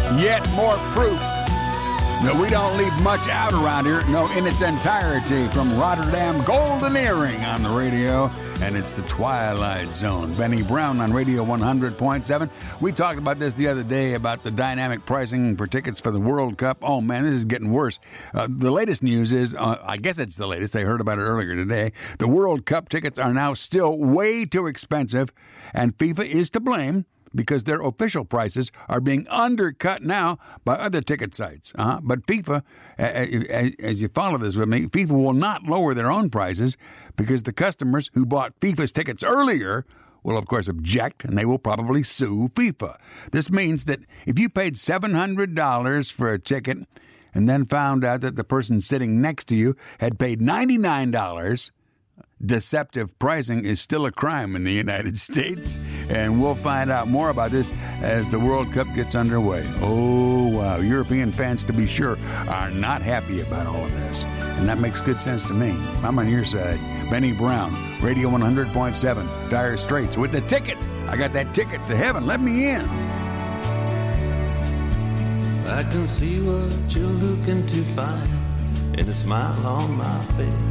Yet more proof that we don't leave much out around here. No, in its entirety, from Rotterdam, Golden Earring on the radio. And it's the Twilight Zone. Benny Brown on Radio 100.7. We talked about this the other day about the dynamic pricing for tickets for the World Cup. Oh, man, this is getting worse. The latest news is, I guess it's the latest. I heard about it earlier today. The World Cup tickets are now still way too expensive, and FIFA is to blame, because their official prices are being undercut now by other ticket sites. But FIFA, as you follow this with me, FIFA will not lower their own prices because the customers who bought FIFA's tickets earlier will, of course, object, and they will probably sue FIFA. This means that if you paid $700 for a ticket and then found out that the person sitting next to you had paid $99, deceptive pricing is still a crime in the United States, and we'll find out more about this as the World Cup gets underway. Oh, wow. European fans, to be sure, are not happy about all of this, and that makes good sense to me. I'm on your side. Benny Brown, Radio 100.7, Dire Straits with the ticket. I got that ticket to heaven. Let me in. I can see what you're looking to find in a smile on my face.